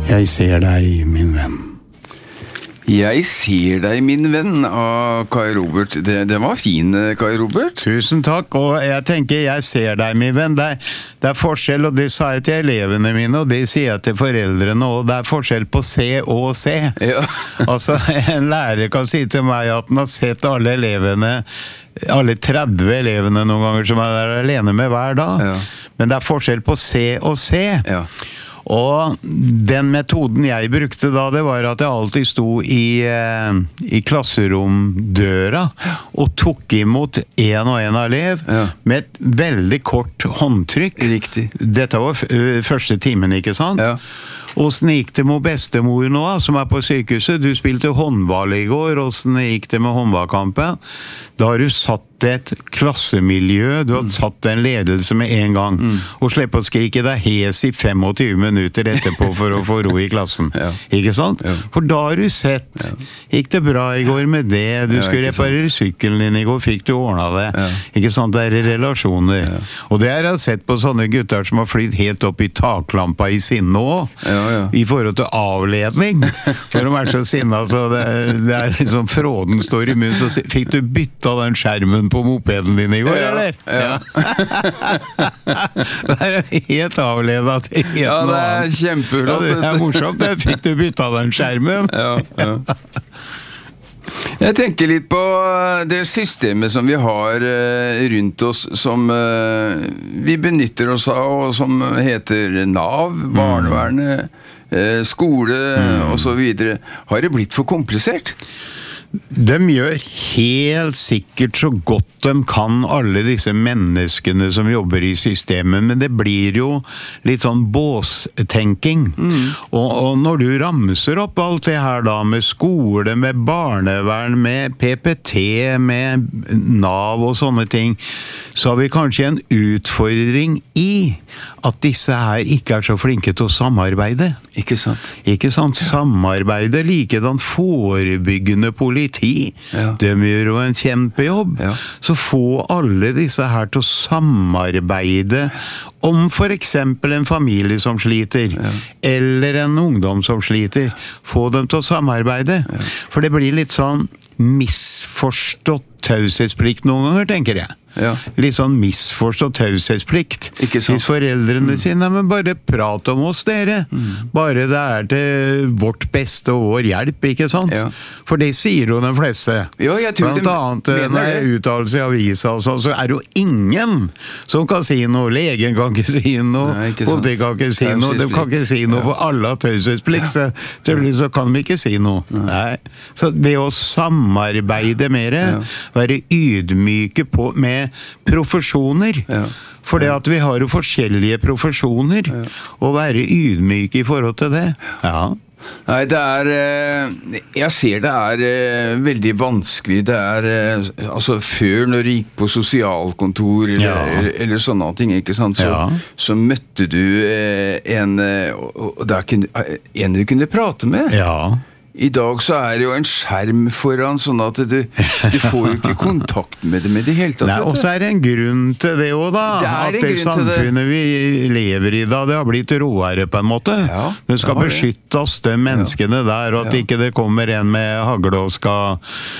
Jeg ser deg, min venn. Jeg ser deg, min venn, av Kai Robert. Det var fin, Kai Robert. Tusen takk, og jeg tenker jeg ser deg, min venn. Det er forskjell, og det sa jeg til elevene mine, og det sier jeg til foreldrene, og det er forskjell på se og se. Ja. Altså, en lærer kan si til meg at han har sett alle elevene, alle 30 elevene noen ganger som er alene med hver dag. Ja. Men det er forskjell på se og se. Ja. Og den metoden jeg brukte da, det var at jeg alltid sto i klasseromdøra og tok imot en og en elev med et veldig kort håndtrykk. Riktig. Dette var første timen, ikke sant? Ja. Åssen gikk det med bestemor nå, som er på sykehuset? Du spilte håndball i går, åssen gikk det med håndballkampen? Da har du satt et klassemiljø, du har satt en ledelse med en gang, og slippe å skrike deg hes i 25 minutter etterpå for å få ro i klassen. Ja. Ikke sant? Ja. For da har du sett, gikk det bra i går med det, du skulle reparere sykkelen din i går, fikk du ordnet det. Ja. Ikke sant? Det er relasjoner. Ja. Og det har jeg sett på sånne gutter som har flytt helt opp i taklampa i sinne også, i forhold til avledning. For de er så sinne, så det er liksom fråden står i munnen, så fikk du bytta den skjermen på mopeden din i går, eller? Ja. Det er helt avledet til helt Ja, det noe er annet. kjempeflott. Ja, det er morsomt, det fikk du bytta den skjermen. Ja. Jeg tenker litt på det systemet som vi har rundt oss, som vi benytter oss av, og som heter NAV, barnevernet, skole og så videre. Har det blitt for komplisert? De gjør helt sikkert så godt de kan, alle disse menneskene som jobber i systemet, men det blir jo litt sånn båstenking. Og når du ramser opp alt det her da, med skole, med barnevern, med PPT, med NAV og sånne ting, så har vi kanskje en utfordring i at disse her ikke er så flinke til å samarbeide. Ikke sant? Ikke sant? Samarbeide, likedan forebyggende politi. De gjør jo en kjempejobb. Så få alle disse her til å samarbeide om for eksempel en familie som sliter, eller en ungdom som sliter. Få dem til å samarbeide. For det blir litt sånn misforstått taushetsplikt noen ganger, tenker jeg. Litt sånn misforstått taushetsplikt. Hvis foreldrene sine, men bare prat om oss dere. Bare det er til vårt beste og vår hjelp, ikke sant? For det sier jo de fleste. Blant annet når jeg uttaler seg i avisa, så er det jo ingen som kan si noe. Legen kan ikke si noe, politiet kan ikke si noe, de kan ikke si noe, for alle har taushetsplikt, så kan de ikke si noe. Nei. Så det å samarbeide mer, være ydmyke med profesjoner, for det at vi har jo forskjellige profesjoner, og være ydmyke i forhold til det. Nei, det er jeg ser det er veldig vanskelig. Det er altså før når du gikk på sosialkontor eller sånne ting, ikke sant, så møtte du en du kunne prate med. I dag så er det jo en skjerm foran, sånn at du får jo ikke kontakt med det med det hele tatt. Nei, og så er det en grunn til det også da, at det samfunnet vi lever i da, det har blitt råere på en måte. Det skal beskytte oss, de menneskene der, og at ikke det kommer en med hagle og skal